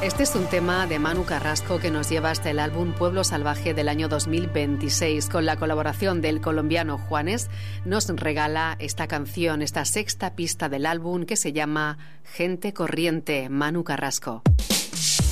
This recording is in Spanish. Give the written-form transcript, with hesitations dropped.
Este es un tema de Manu Carrasco que nos lleva hasta el álbum Pueblo Salvaje del año 2026. Con la colaboración del colombiano Juanes, nos regala esta canción, esta sexta pista del álbum que se llama Gente Corriente. Manu Carrasco.